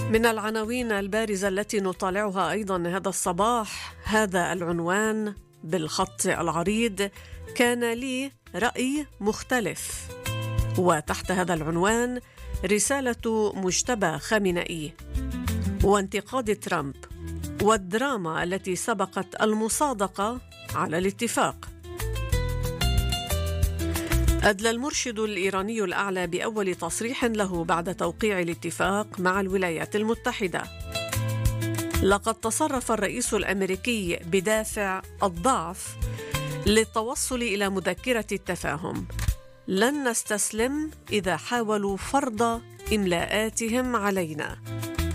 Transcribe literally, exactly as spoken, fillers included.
من العناوين البارزة التي نطالعها أيضا هذا الصباح هذا العنوان بالخط العريض: كان لي رأي مختلف. وتحت هذا العنوان رسالة مجتبى خامنئي وانتقاد ترامب والدراما التي سبقت المصادقة على الاتفاق. أدلى المرشد الإيراني الأعلى بأول تصريح له بعد توقيع الاتفاق مع الولايات المتحدة: لقد تصرف الرئيس الأمريكي بدافع الضعف للتوصل إلى مذكرة التفاهم. لن نستسلم إذا حاولوا فرض إملاءاتهم علينا.